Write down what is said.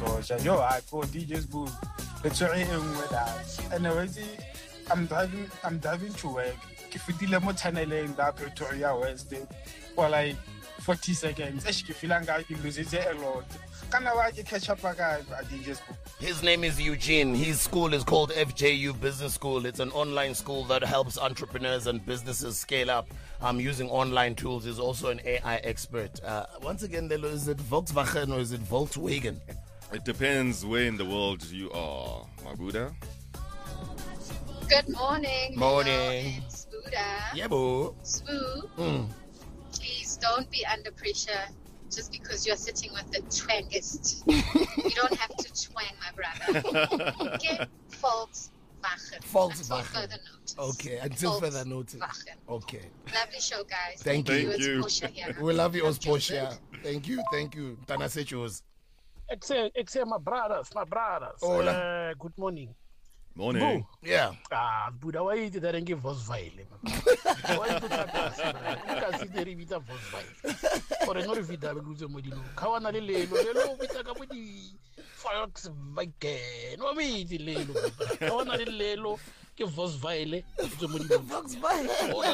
Sosha. Yo, I go DJ's booth. Let's try in with that. And already, I'm driving to work. If you deal with channeling that Pretoria West for like 40 seconds, I should feel like you lose it a lot. Can I catch up a guy at DJ's booth? His name is Eugene. His school is called FJU Business School. It's an online school that helps entrepreneurs and businesses scale up using online tools. He's also an AI expert. Once again, is it Volkswagen or is it Volkswagen? It depends where in the world you are, my Buddha. Good morning. Morning. Hello, it's Buddha. Yeah, boo. Swoo. Please don't be under pressure just because you're sitting with the twangist. You don't have to twang, my brother. Get Volkswagen. Volkswagen. Until further notice. Okay, until further notice. Volkswagen. Okay. Lovely show, guys. Thank you. Thank you. It's Portia here. We love you, Love Osposia. Thank you. Tana Sechos. Except my brothers. Hola. Good morning. Morning. Yeah. Buddha, why did I give us violent? Why did I consider it a voice violent? Or no vida lose a modino. Kawana Lelo, Vitacabudi, Volkswagen. No, me, the Lelo. Kawana Lelo, give us violent. Volkswagen.